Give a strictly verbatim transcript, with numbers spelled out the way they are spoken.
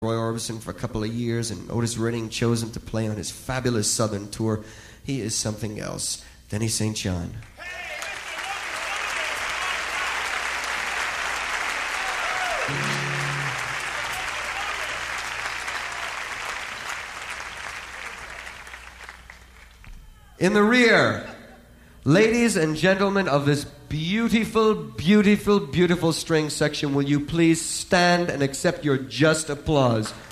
Roy Orbison for a couple of years, and Otis Redding chose him to play on his fabulous Southern tour. He is something else. Denny Saint John. In the rear, ladies and gentlemen of this beautiful, beautiful, beautiful string section, will you please stand and accept your just applause